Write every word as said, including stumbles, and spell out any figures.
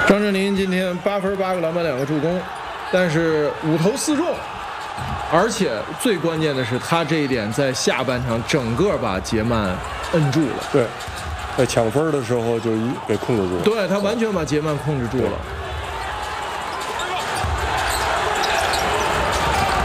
张镇麟今天八分八个篮板两个助攻，但是五投四中，而且最关键的是他这一点在下半场整个把杰曼摁住了。 对，在抢分的时候就给控制住了。 对，他完全把杰曼控制住了。